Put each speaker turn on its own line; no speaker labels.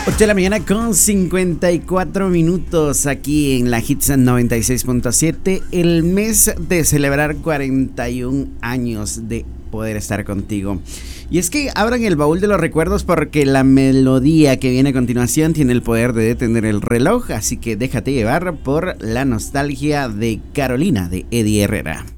8 de la mañana con 54 minutos aquí en la Hits 96.7, el mes de celebrar 41 años de poder estar contigo. Y es que abran el baúl de los recuerdos porque la melodía que viene a continuación tiene el poder de detener el reloj, así que déjate llevar por la nostalgia de Carolina de Eddie Herrera.